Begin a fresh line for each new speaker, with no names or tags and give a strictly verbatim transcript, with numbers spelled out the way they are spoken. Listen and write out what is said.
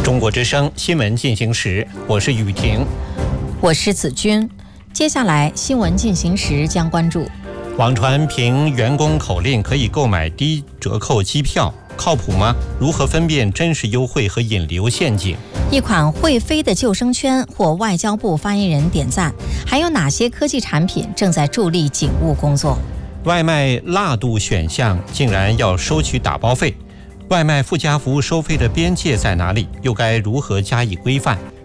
中国之声新闻进行时，我是雨婷，
我是子君。接下来新闻进行时将关注：
网传凭员工口令可以购买低折扣机票，靠谱吗？如何分辨真实优惠和引流陷阱？
一款会飞的救生圈获外交部发言人点赞。还有哪些科技产品正在助力警务工作？
外卖辣度选项竟然要收取打包费，外卖附加服务收费的边界在哪里？又该如何加以规范？